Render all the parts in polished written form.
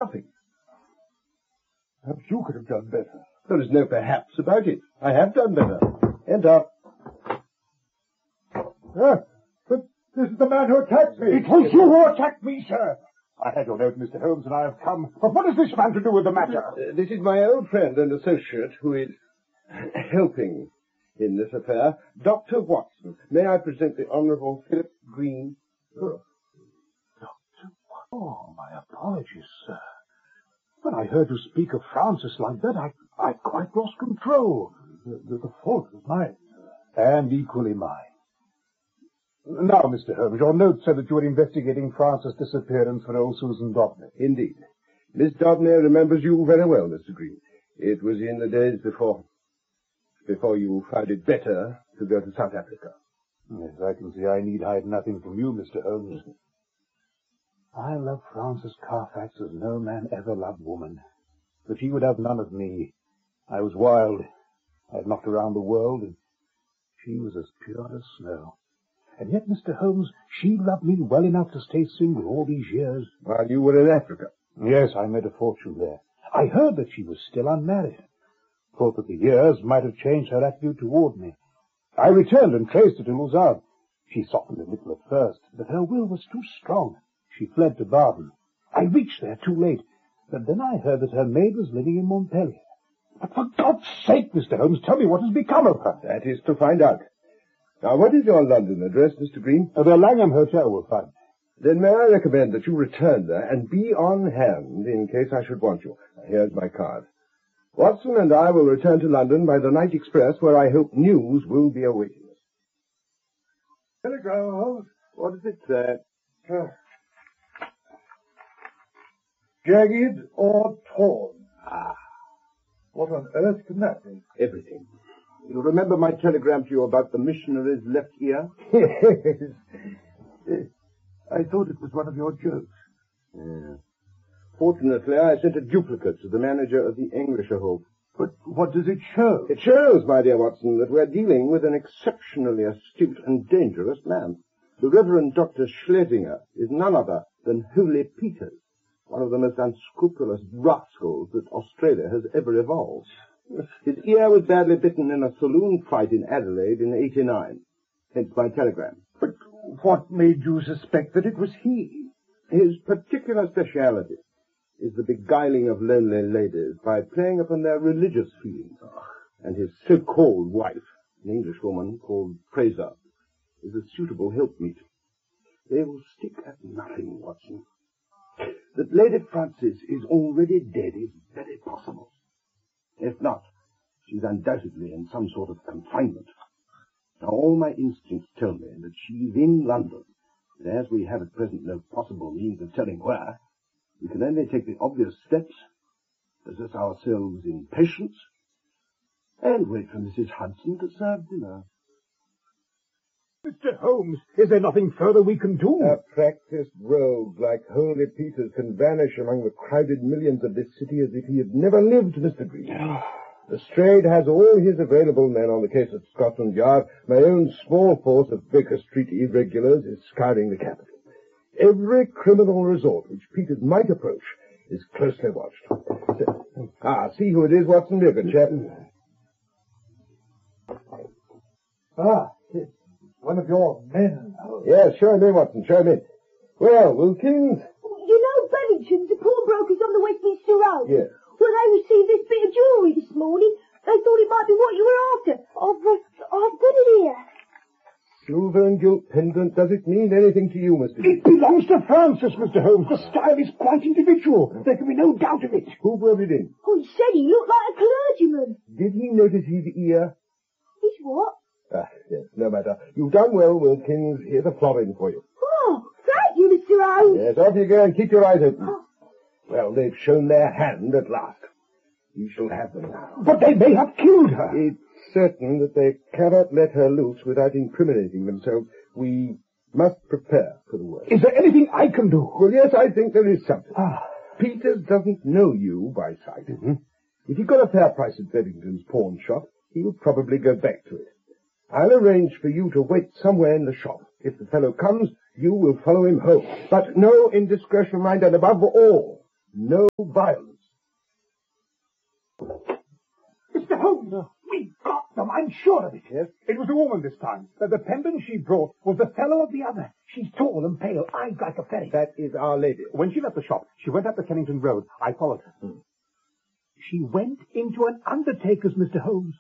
nothing. Perhaps you could have done better. There is no perhaps about it. I have done better. Enter. But this is the man who attacked me. It was you who attacked me, sir. I had your note, Mr. Holmes, and I have come. But what has this man to do with the matter? This is my old friend and associate who is helping in this affair, Dr. Watson. May I present the Honourable Philip Green? Dr. Watson? Oh, my apologies, sir. When I heard you speak of Francis like that, I quite lost control. The fault was mine. And equally mine. Now, Mr. Holmes, your note said that you were investigating Francis' disappearance for old Susan Dobney. Indeed. Miss Dobney remembers you very well, Mr. Green. It was in the days before you found it better to go to South Africa. Yes, I can see I need hide nothing from you, Mr. Holmes. I love Francis Carfax as no man ever loved woman. But she would have none of me. I was wild. I had knocked around the world, and she was as pure as snow. And yet, Mr. Holmes, she loved me well enough to stay single all these years. While you were in Africa? Yes, I made a fortune there. I heard that she was still unmarried. Thought that the years might have changed her attitude toward me. I returned and traced her to Lausanne. She softened a little at first, but her will was too strong. She fled to Baden. I reached there too late, but then I heard that her maid was living in Montpellier. But for God's sake, Mr. Holmes, tell me what has become of her. That is to find out. Now, what is your London address, Mr. Green? The Langham Hotel will find me. Then may I recommend that you return there and be on hand in case I should want you. Here's my card. Watson and I will return to London by the night express, where I hope news will be awaiting us. Telegram, Holmes. What does it say? Jagged or torn? What on earth can that mean? Everything. You remember my telegram to you about the missionary's left ear? Yes. I thought it was one of your jokes. Yeah. Fortunately, I sent a duplicate to the manager of the Englischer Hof. But what does it show? It shows, my dear Watson, that we're dealing with an exceptionally astute and dangerous man. The Reverend Dr. Schlesinger is none other than Holy Peters, one of the most unscrupulous rascals that Australia has ever evolved. His ear was badly bitten in a saloon fight in Adelaide in '89. Hence my telegram. But what made you suspect that it was he? His particular speciality is the beguiling of lonely ladies by playing upon their religious feelings. And his so-called wife, an Englishwoman called Fraser, is a suitable helpmeet. They will stick at nothing, Watson. That Lady Frances is already dead is very possible. If not, she's undoubtedly in some sort of confinement. Now, all my instincts tell me that she's in London, and as we have at present no possible means of telling where, we can only take the obvious steps, possess ourselves in patience, and wait for Mrs. Hudson to serve dinner. Mr. Holmes, is there nothing further we can do? A practiced rogue like Holy Peters can vanish among the crowded millions of this city as if he had never lived, Mr. Green. Lestrade has all his available men on the case at Scotland Yard. My own small force of Baker Street irregulars is scouring the capital. Every criminal resort which Peters might approach is closely watched. See who it is, Watson. Be a good chap. One of your men. Yes, show him in, Watson. Show him in. Well, Wilkins? You know Bennington's, the pawnbrokers on the Westminster Road? Yes. Well, they received this bit of jewellery this morning. They thought it might be what you were after. I've got it here. Silver and gilt pendant. Does it mean anything to you, Mr. It belongs to Francis, Mr. Holmes. The style is quite individual. There can be no doubt of it. Who brought it in? Oh, he said he looked like a clergyman. Did he notice his ear? His what? Yes, no matter. You've done well, Wilkins. Here's a florin for you. Oh, thank you, Mr. Holmes. Yes, off you go and keep your eyes open. Well, they've shown their hand at last. You shall have them now. But they may have killed her. It's certain that they cannot let her loose without incriminating themselves. We must prepare for the worst. Is there anything I can do? Well, yes, I think there is something. Peters doesn't know you by sight. Mm-hmm. If he got a fair price at Beddington's pawn shop, he'll probably go back to it. I'll arrange for you to wait somewhere in the shop. If the fellow comes, you will follow him home. But no indiscretion, mind, and above all, No violence. Mr. Holmes, we got them, I'm sure of it. Yes? It was a woman this time. The pendant she brought was the fellow of the other. She's tall and pale, eyes like a fairy. That is Our Lady. When she left the shop, she went up the Kennington Road. I followed her. She went into an undertaker's, Mr. Holmes.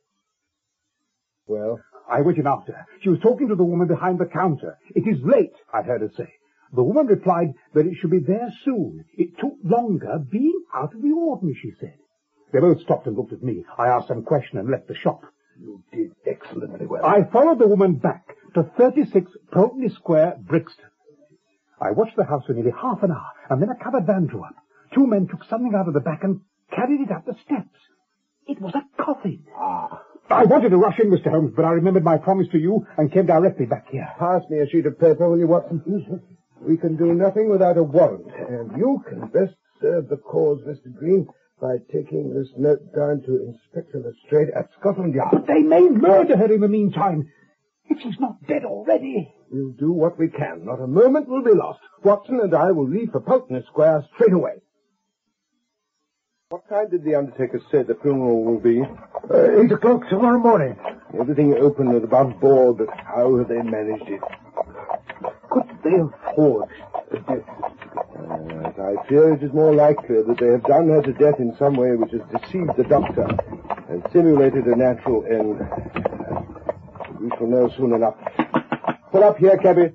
Well? I went in after her. She was talking to the woman behind the counter. It is late, I heard her say. The woman replied that it should be there soon. It took longer being out of the ordinary, she said. They both stopped and looked at me. I asked some question and left the shop. You did excellently well. I followed the woman back to 36 Pulteney Square, Brixton. I watched the house for nearly half an hour, and then a covered van drew up. 2 men took something out of the back and carried it up the steps. It was a coffin. I wanted to rush in, Mr. Holmes, but I remembered my promise to you and came directly back here. Pass me a sheet of paper, will you, Watson? We can do nothing without a warrant, and you can best serve the cause, Mr. Green, by taking this note down to Inspector Lestrade at Scotland Yard. But they may murder her in the meantime. If she's not dead already. We'll do what we can. Not a moment will be lost. Watson and I will leave for Pulteney Square straight away. What time did the undertaker say the funeral will be? 8 o'clock tomorrow morning. Everything open and above board, but how have they managed it? Could they have forged a death? I fear it is more likely that they have done her to death in some way which has deceived the doctor and simulated a natural end. We shall know soon enough. Pull up here, cabby.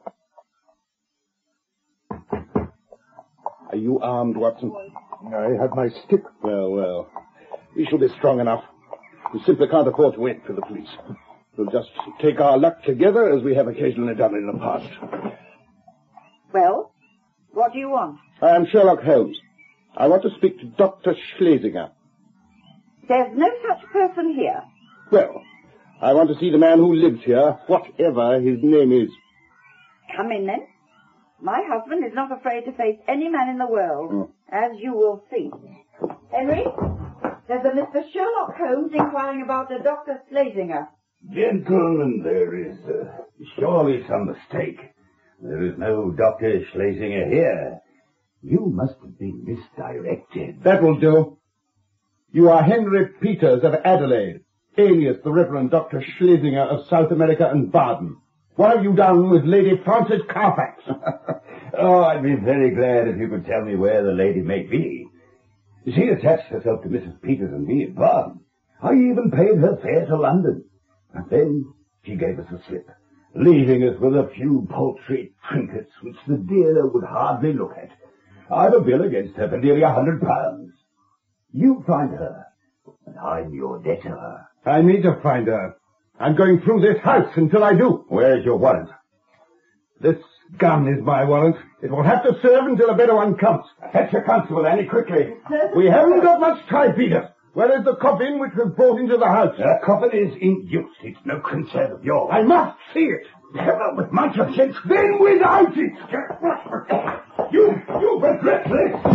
Are you armed, Watson? I have my stick. Well. We shall be strong enough. We simply can't afford to wait for the police. We'll just take our luck together as we have occasionally done in the past. Well, what do you want? I am Sherlock Holmes. I want to speak to Dr. Schlesinger. There's no such person here. Well, I want to see the man who lives here, whatever his name is. Come in, then. My husband is not afraid to face any man in the world, as you will see. Henry, there's a Mr. Sherlock Holmes inquiring about a Dr. Schlesinger. Gentlemen, there is surely some mistake. There is no Dr. Schlesinger here. You must have been misdirected. That will do. You are Henry Peters of Adelaide, alias the Reverend Dr. Schlesinger of South America and Baden. What have you done with Lady Frances Carfax? Oh, I'd be very glad if you could tell me where the lady may be. She attached herself to Mrs. Peters and me at Baden. I even paid her fare to London. And then she gave us a slip, leaving us with a few paltry trinkets which the dealer would hardly look at. I've a bill against her for nearly £100. You find her, and I'm your debtor. I need to find her. I'm going through this house until I do. Where's your warrant? This gun is my warrant. It will have to serve until a better one comes. Fetch your constable, Annie, quickly. We haven't got much time, Peter. Where is the coffin which was brought into the house? The coffin is in use. It's no concern of yours. I must see it. With much of sense, then without it. You regret this.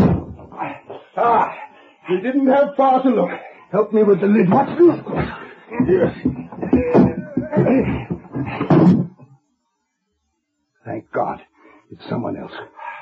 You didn't have far to look. Help me with the lid. What's this? Yes. Thank God. It's someone else.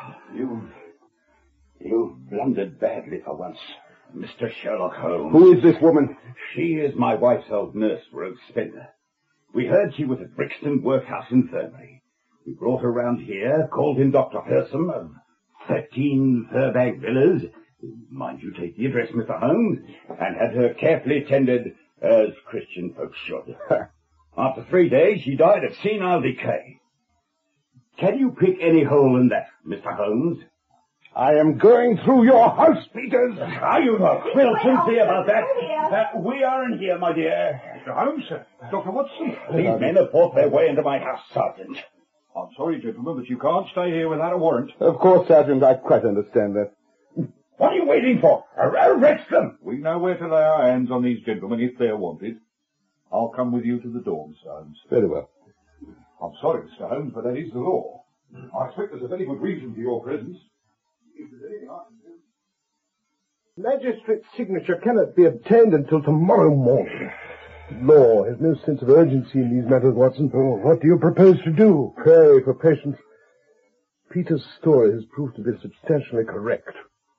You've blundered badly for once, Mr. Sherlock Holmes. Who is this woman? She is my wife's old nurse, Rose Spender. We heard she was at Brixton Workhouse Infirmary. We brought her round here, called in Dr. Hersom of 13 Furbank Villas, mind you take the address, Mr. Holmes, and had her carefully tended as Christian folks should. After 3 days, she died of senile decay. Can you pick any hole in that, Mr. Holmes? I am going through your house, Peters. Are you not? We'll soon see about that. We are in here, my dear. Mr. Holmes, sir. Dr. Watson. These men have fought their way into my house, Sergeant. I'm sorry, gentlemen, but you can't stay here without a warrant. Of course, Sergeant, I quite understand that. What are you waiting for? Arrest them! We know where to lay our hands on these gentlemen if they're wanted. I'll come with you to the door, Mr. Holmes. Very well. I'm sorry, Mr. Holmes, but that is the law. I expect there's a very good reason for your presence. If there's anything I can do... Magistrate's signature cannot be obtained until tomorrow morning. Law has no sense of urgency in these matters, Watson. Oh, what do you propose to do? Pray for patience. Peter's story has proved to be substantially correct.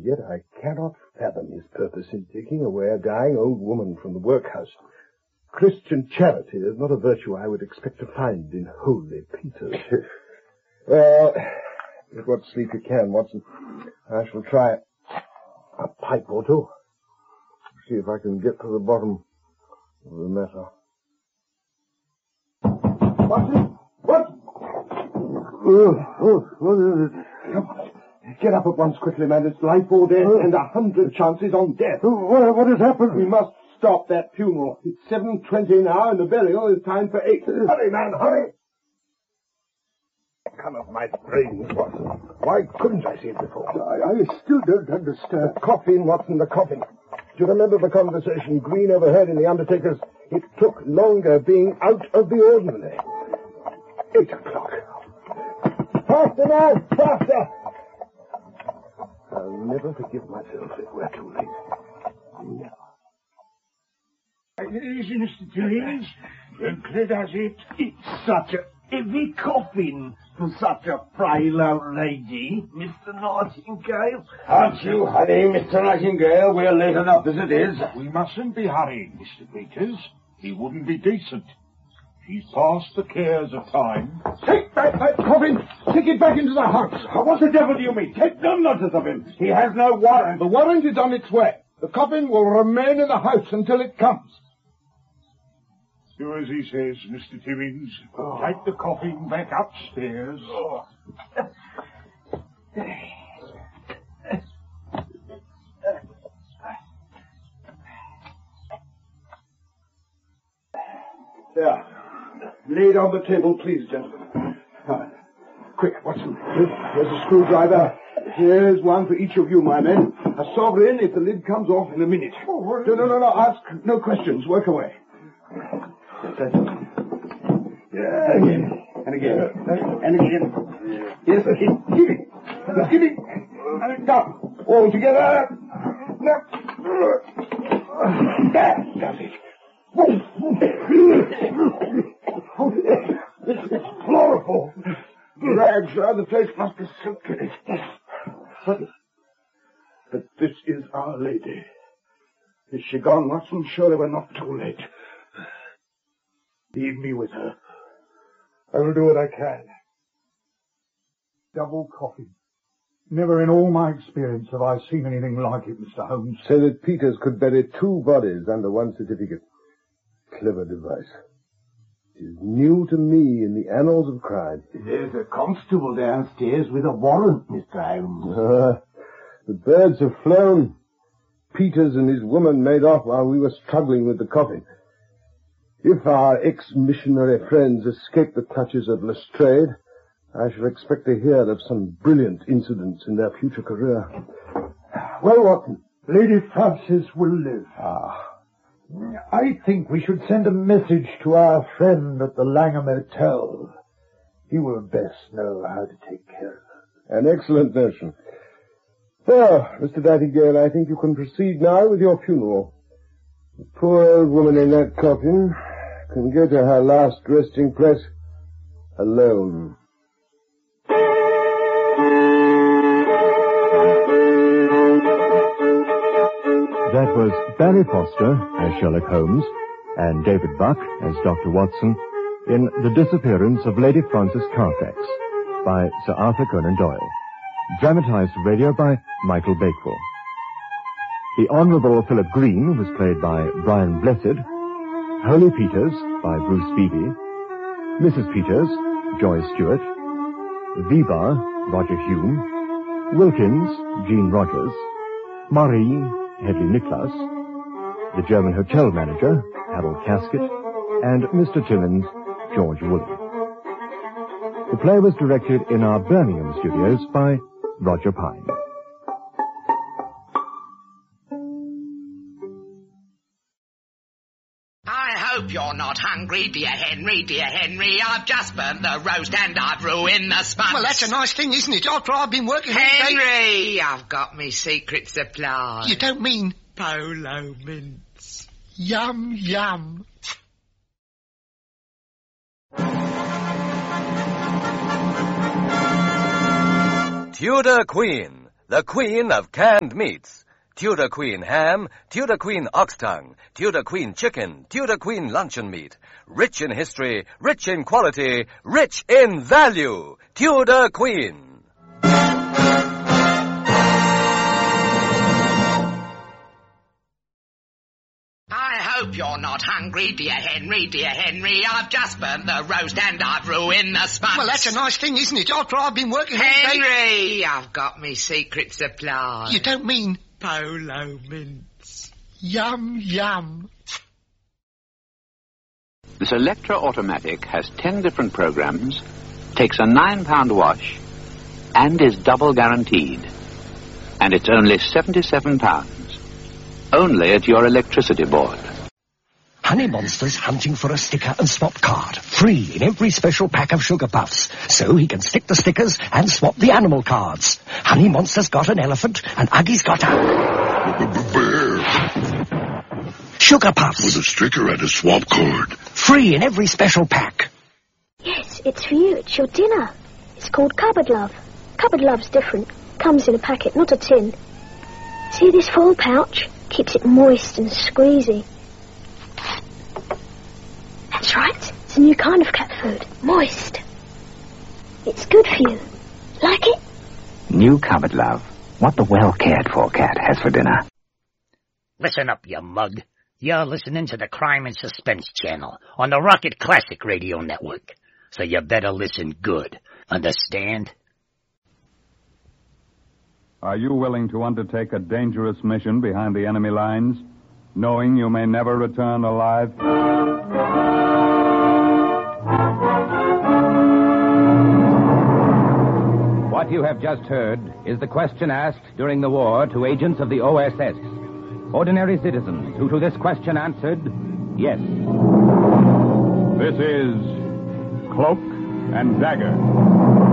And yet I cannot fathom his purpose in taking away a dying old woman from the workhouse. Christian charity is not a virtue I would expect to find in holy Peter's. Well, get what sleep you can, Watson. I shall try a pipe or two. See if I can get to the bottom of the matter. Watson! What? What is it? Come on. Get up at once quickly, man. It's life or death, and 100 chances on death. What has happened? We must stop that funeral. It's 7:20 now, and the burial is timed for 8. Hurry, man, hurry! Come of my brains, Watson. Why couldn't I see it before? I still don't understand. The coffin, Watson, the coffin. Do you remember the conversation Green overheard in the undertaker's? It took longer being out of the ordinary. 8 o'clock. Faster now! Faster! I'll never forgive myself if we're too late. Never. Listen, Mr. Tillings, Clear does it. It's such a heavy coffin for such a frail old lady, Mr. Nightingale. Aren't you hurrying, Mr. Nightingale? We're late enough as it is. We mustn't be hurrying, Mr. Peters. He wouldn't be decent. She's past the cares of time. Take back that coffin! Take it back into the house! What the devil do you mean? Take no notice of him. He has no warrant. The warrant is on its way. The coffin will remain in the house until it comes. Do as he says, Mr. Timmins. Take the coffin back upstairs. There. Lay it on the table, please, gentlemen. Quick, Watson. Here's a screwdriver. Here's one for each of you, my men. A sovereign if the lid comes off in a minute. No. Ask no questions. Work away. That's it. Yeah, again. And again. And again. Yes, give it. Give it. Now, all together. There, does it. It's chloroform. Rags, the place must be silken. But this is Our Lady. Is she gone, Watson? Surely we're not too late. Leave me with her. I will do what I can. Double coffin. Never in all my experience have I seen anything like it, Mr. Holmes. So that Peters could bury 2 bodies under one certificate. Clever device. It is new to me in the annals of crime. There's a constable downstairs with a warrant, Mr. Holmes. The birds have flown. Peters and his woman made off while we were struggling with the coffin. If our ex-missionary friends escape the clutches of Lestrade, I shall expect to hear of some brilliant incidents in their future career. Well, Watson, Lady Frances will live. I think we should send a message to our friend at the Langham Hotel. He will best know how to take care of her. An excellent notion. Well, Mr. Nightingale, I think you can proceed now with your funeral. The poor old woman in that coffin can go to her last resting place alone. That was Barry Foster as Sherlock Holmes and David Buck as Dr. Watson in The Disappearance of Lady Frances Carfax by Sir Arthur Conan Doyle. Dramatized for radio by Michael Bakewell. The Honourable Philip Green was played by Brian Blessed, Holy Peters by Bruce Beebe, Mrs. Peters, Joy Stewart, Viva, Roger Hume, Wilkins, Jean Rogers, Marie, Hedley Nicholas, the German hotel manager, Harold Casket, and Mr. Timmins, George Woolley. The play was directed in our Birmingham studios by Roger Pine. I hope you're not hungry, dear Henry, dear Henry. I've just burnt the roast and I've ruined the sponge. Well, that's a nice thing, isn't it? After I've been working all day... Henry, I've got me secret supply. You don't mean... Polo mints. Yum, yum. Tudor Queen, the queen of canned meats. Tudor Queen ham, Tudor Queen ox tongue, Tudor Queen chicken, Tudor Queen luncheon meat. Rich in history, rich in quality, rich in value. Tudor Queen. I hope you're not hungry, dear Henry, dear Henry. I've just burnt the roast and I've ruined the sponge. Well, that's a nice thing, isn't it? After I've been working all day... Henry, I've got me secret supply. You don't mean... Polo mints. Yum, yum. This Electra Automatic has 10 different programs, takes a £9 wash, and is double guaranteed. And it's only £77. Only at your electricity board. Honey Monster's hunting for a sticker and swap card. Free in every special pack of Sugar Puffs. So he can stick the stickers and swap the animal cards. Honey Monster's got an elephant and Uggy's got a... bear. Sugar Puffs. With a sticker and a swap card. Free in every special pack. Yes, it's for you. It's your dinner. It's called Cupboard Love. Cupboard Love's different. Comes in a packet, not a tin. See this foil pouch? Keeps it moist and squeezy. That's right. It's a new kind of cat food. Moist. It's good for you. Like it? New Cupboard Love. What the well-cared-for cat has for dinner. Listen up, you mug. You're listening to the Crime and Suspense channel on the Rocket Classic Radio Network. So you better listen good. Understand? Are you willing to undertake a dangerous mission behind the enemy lines, knowing you may never return alive? What you have just heard is the question asked during the war to agents of the OSS. Ordinary citizens who to this question answered, yes. This is Cloak and Dagger.